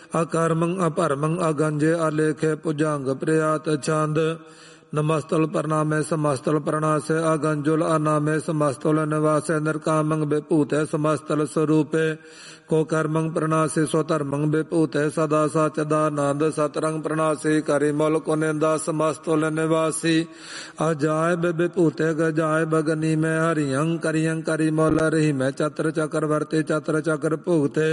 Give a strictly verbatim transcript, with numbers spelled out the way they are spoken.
ਅਕਰਮੰ ਅਭਰਮੰ ਅਗੰਜੇ ਅਲੇਖੇ ਭੁਜੰਗ ਪ੍ਰਿਆਤ ਛੰਦ। ਨਮਸਤਲ ਪ੍ਰਣਾਮੇ ਸਮਸਤਲ ਪ੍ਰਣਾਸੇ ਅਗੰਜੁਲ ਅਨਾਮੇ ਸਮਸਤਲ ਨਿਵਾਸੇ ਨਿਰਕਾਮੰ ਵਿਭੂਤੇ ਸਮਸਤਲ ਸਰੂਪੇ ਕੋ ਕਰਮੰ ਪ੍ਰਣਾਸੇ ਸੋ ਧਰਮੰ ਵਿਭੂਤੇ ਸਦਾ ਸਚਦਾਨੰਦ ਸਤਰੰਗ ਪ੍ਰਣਾਸੇ ਕਰਿ ਮੁਲ ਕੋ ਨਿੰਦਾ ਸਮਸਤਲ ਨਿਵਾਸੀ ਅਜਾਇਬ ਵਿਭੂਤੇ ਗਜਾਇ ਬਗਨੀ ਮੈਂ ਹਰਿਯੰ ਕਰਿਯੰ ਕਰਿ ਮੁਲ ਰਹੀ ਮੈਂ ਚਤਰ ਚਕਰ ਵਰਤੇ ਚਤਰ ਚਕਰ ਭੁਗਤੇ